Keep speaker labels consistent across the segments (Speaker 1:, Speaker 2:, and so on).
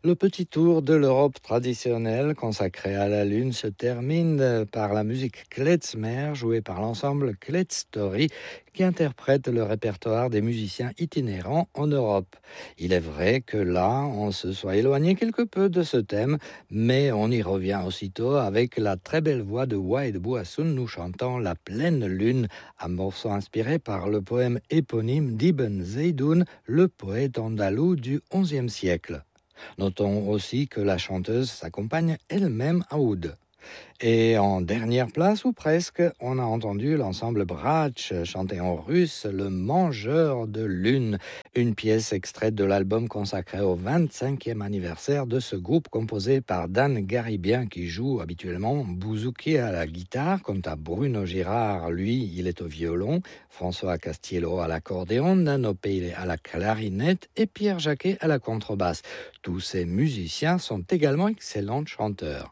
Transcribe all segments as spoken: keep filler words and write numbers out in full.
Speaker 1: Le petit tour de l'Europe traditionnelle consacré à la Lune se termine par la musique klezmer jouée par l'ensemble Klezstory qui interprète le répertoire des musiciens itinérants en Europe. Il est vrai que là, on se soit éloigné quelque peu de ce thème, mais on y revient aussitôt avec la très belle voix de Wahed Bouassoun nous chantant La pleine lune, un morceau inspiré par le poème éponyme d'Ibn Zeydoun, le poète andalou du onzième siècle. Notons aussi que la chanteuse s'accompagne elle-même à oud. Et en dernière place, ou presque, on a entendu l'ensemble Bratch chanter en russe Le Mangeur de Lune, une pièce extraite de l'album consacré au vingt-cinquième anniversaire de ce groupe composé par Dan Garibien qui joue habituellement bouzouki à la guitare, quant à Bruno Girard, lui, il est au violon, François Castiello à l'accordéon, Nano Peile à la clarinette et Pierre Jacquet à la contrebasse. Tous ces musiciens sont également excellents chanteurs.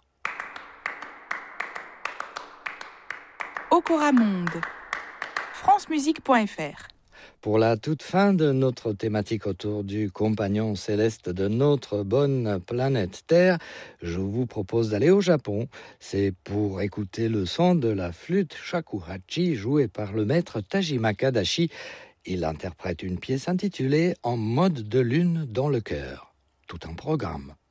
Speaker 2: Okora Monde, francemusique point f r.
Speaker 1: Pour la toute fin de notre thématique autour du compagnon céleste de notre bonne planète Terre, je vous propose d'aller au Japon. C'est pour écouter le son de la flûte shakuhachi jouée par le maître Tajima Kadashi. Il interprète une pièce intitulée « En mode de lune dans le cœur ». Tout un programme.